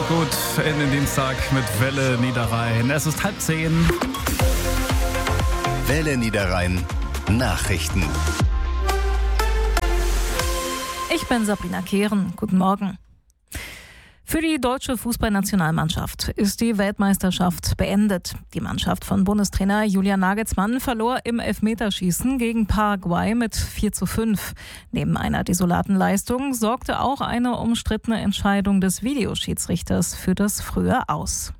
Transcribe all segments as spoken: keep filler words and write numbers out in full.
gut in den Dienstag mit Welle Niederrhein. Es ist halb zehn. Welle Niederrhein Nachrichten. Ich bin Sabrina Kehren. Guten Morgen. Für die deutsche Fußballnationalmannschaft ist die Weltmeisterschaft beendet. Die Mannschaft von Bundestrainer Julian Nagelsmann verlor im Elfmeterschießen gegen Paraguay mit vier zu fünf. Neben einer desolaten Leistung sorgte auch eine umstrittene Entscheidung des Videoschiedsrichters für das frühe Aus.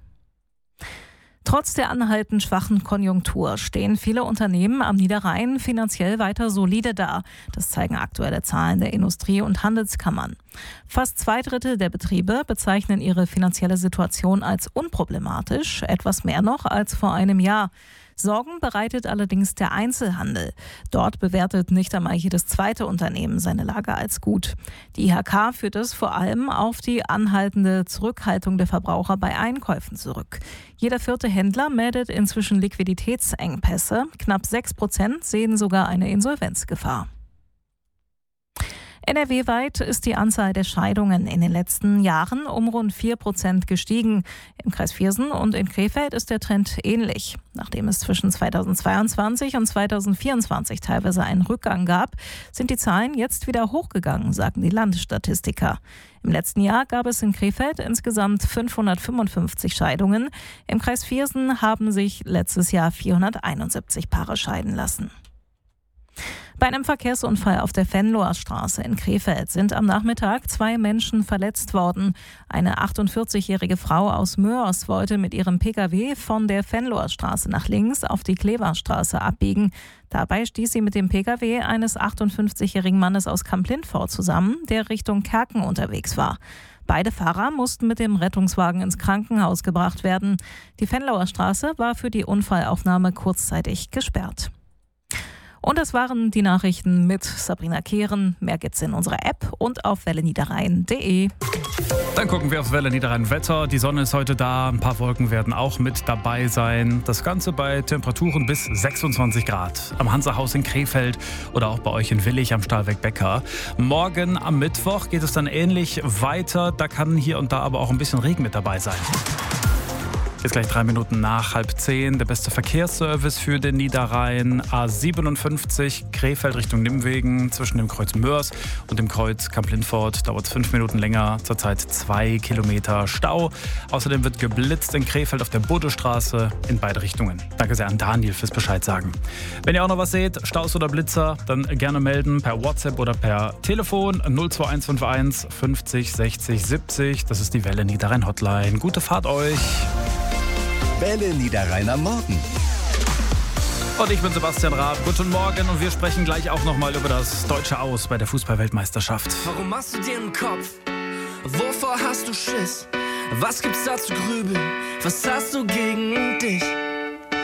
Trotz der anhaltend schwachen Konjunktur stehen viele Unternehmen am Niederrhein finanziell weiter solide da. Das zeigen aktuelle Zahlen der Industrie- und Handelskammern. Fast zwei Drittel der Betriebe bezeichnen ihre finanzielle Situation als unproblematisch, etwas mehr noch als vor einem Jahr. Sorgen bereitet allerdings der Einzelhandel. Dort bewertet nicht einmal jedes zweite Unternehmen seine Lage als gut. Die I H K führt es vor allem auf die anhaltende Zurückhaltung der Verbraucher bei Einkäufen zurück. Jeder vierte Händler meldet inzwischen Liquiditätsengpässe. Knapp sechs Prozent sehen sogar eine Insolvenzgefahr. N R W-weit ist die Anzahl der Scheidungen in den letzten Jahren um rund vier Prozent gestiegen. Im Kreis Viersen und in Krefeld ist der Trend ähnlich. Nachdem es zwischen zweitausendzweiundzwanzig und zweitausendvierundzwanzig teilweise einen Rückgang gab, sind die Zahlen jetzt wieder hochgegangen, sagen die Landesstatistiker. Im letzten Jahr gab es in Krefeld insgesamt fünfhundertfünfundfünfzig Scheidungen. Im Kreis Viersen haben sich letztes Jahr vierhunderteinundsiebzig Paare scheiden lassen. Bei einem Verkehrsunfall auf der Venloer Straße in Krefeld sind am Nachmittag zwei Menschen verletzt worden. Eine achtundvierzigjährige Frau aus Mörs wollte mit ihrem Pkw von der Venloer Straße nach links auf die Kleverstraße abbiegen. Dabei stieß sie mit dem Pkw eines achtundfünfzigjährigen Mannes aus Kamp-Lindau zusammen, der Richtung Kerken unterwegs war. Beide Fahrer mussten mit dem Rettungswagen ins Krankenhaus gebracht werden. Die Venloer Straße war für die Unfallaufnahme kurzzeitig gesperrt. Und das waren die Nachrichten mit Sabrina Kehren. Mehr gibt's in unserer App und auf welle niederrhein punkt de. Dann gucken wir aufs Welle Niederrhein Wetter. Die Sonne ist heute da, ein paar Wolken werden auch mit dabei sein. Das Ganze bei Temperaturen bis sechsundzwanzig Grad. Am Hansahaus in Krefeld oder auch bei euch in Willich am Stahlweg Becker. Morgen am Mittwoch geht es dann ähnlich weiter. Da kann hier und da aber auch ein bisschen Regen mit dabei sein. Jetzt gleich drei Minuten nach halb zehn. Der beste Verkehrsservice für den Niederrhein. A siebenundfünfzig Krefeld Richtung Nimwegen zwischen dem Kreuz Mörs und dem Kreuz Kamp-Lindau dauert es fünf Minuten länger. Zurzeit zwei Kilometer Stau. Außerdem wird geblitzt in Krefeld auf der Bodestraße in beide Richtungen. Danke sehr an Daniel fürs Bescheid sagen. Wenn ihr auch noch was seht, Staus oder Blitzer, dann gerne melden per WhatsApp oder per Telefon null zwei eins fünf eins fünfzig sechzig siebzig. Das ist die Welle Niederrhein Hotline. Gute Fahrt euch! Welle Niederrhein am Morgen. Und ich bin Sebastian Raab. Guten Morgen und wir sprechen gleich auch nochmal über das deutsche Aus bei der Fußball-Weltmeisterschaft. Warum machst du dir einen Kopf? Wovor hast du Schiss? Was gibt's da zu grübeln? Was hast du gegen dich?